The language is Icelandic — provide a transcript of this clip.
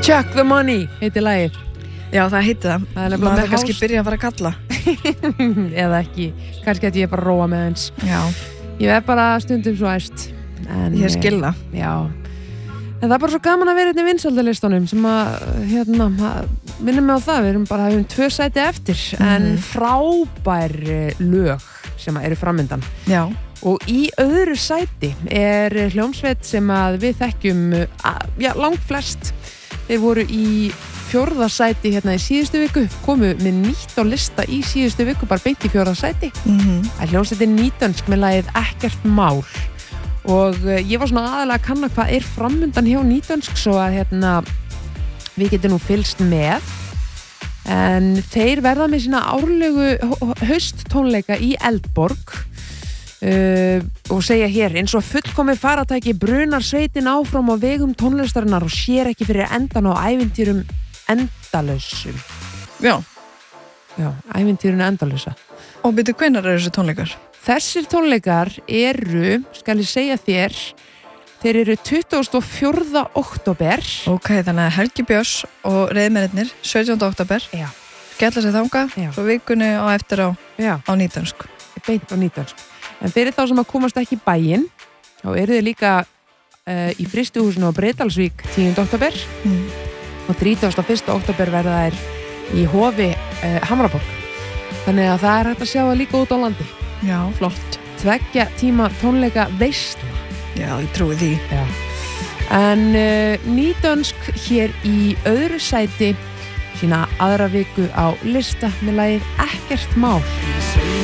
Chuck the Money heitir lagið. Já, það heitir það. Það er nefnilega með kannski byrja að fara að kalla. Eða ekki. Kannski að ég bara róa með eins. Já. Ég er bara stundum svo æst. Ég skilða. Já. En það er bara svo gaman að vera hérna í vinsældalistunum sem að, minnum mig á það, við erum bara höfum 2 sæti eftir, en frábær lög sem eru framöndan. Já. Og í öðru sæti er hljómsveit sem að við þekkjum, langt flest. Þeir voru í 4. sæti hérna í síðustu viku, komu með nýtt á lista í síðustu viku, bara beint í 4. sæti. Það er hljómsveitin Nýdönsk með lagið Ekkert mál. Og ég var svona aðalega að kanna hvað er framundan hjá Nýdönsk svo að við getum nú fylgst með. En þeir verða með sína árlegu hausttónleika í Eldborg og segja hér: eins og fullkomið faratæki brunar sveitin áfram á vegum tónlistarinnar og sér ekki fyrir endan á ævintýrum endalausum. Já, ævintýrun endalausa. Og byrju, hvenær eru þessi tónleikar? Þessir tónleikar eru, skal ég segja þér, þeir eru 24. október. Ok, þannig að Helgi Björns og Reiðmennirnir 17. október. Já. Skella sér þangað, svo vikunni og eftir á Nýdönsk. Beint á Nýdönsk. En fyrir þá sem að komast ekki í bæinn, þá eru þið líka í Frystihúsinu á Breiðdalsvík 10. október og 31. október verða þær í Hofi Hamraborg. Þannig að það er hægt að sjá það líka út á landi. Já, flott. 2 tíma tónleika veisla. Já, ég trúi því. Já. En Nýdönsk hér í öðru sæti sína aðra viku á lista með lagið Ekkert mál.